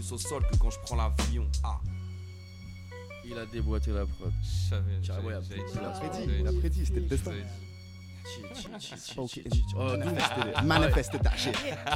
pousse au sol que quand je prends l'avion. Ah. Il a déboîté la prod. Il a prédit, c'était le destin. Manifeste ta shit.